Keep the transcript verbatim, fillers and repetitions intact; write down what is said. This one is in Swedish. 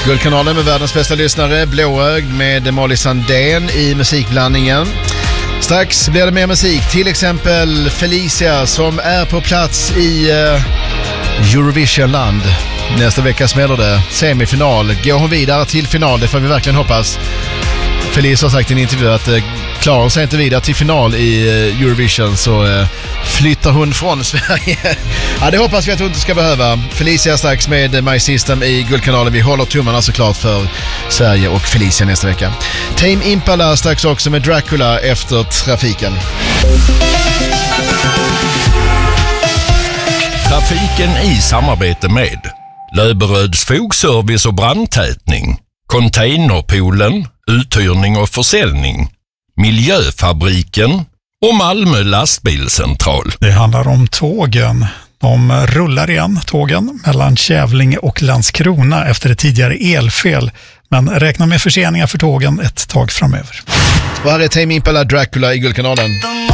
Guldkanalen med världens bästa lyssnare, Blåögd med Molly Sandén i musikblandningen. Strax blir det mer musik, till exempel Felicia som är på plats i uh, Eurovisionland. Nästa vecka smäller det semifinal. Går hon vidare till final, det får vi verkligen hoppas. Felicia har sagt i en intervju att uh, klarar hon sig inte vidare till final i uh, Eurovision så uh, flyttar hon från Sverige. Ja, det hoppas vi att hon inte ska behöva. Felicia strax med My System i Guldkanalen. Vi håller tummarna såklart för Sverige och Felicia nästa vecka. Tame Impala strax också med Dracula efter trafiken. Trafiken i samarbete med Löberöds fogservice och brandtätning, Containerpoolen, uthyrning och försäljning, Miljöfabriken och Malmö lastbilscentral. Det handlar om tågen. De rullar igen, tågen, mellan Kävlinge och Landskrona efter ett tidigare elfel. Men räkna med förseningar för tågen ett tag framöver. Och här är Tame Impala Dracula i Guldkanalen.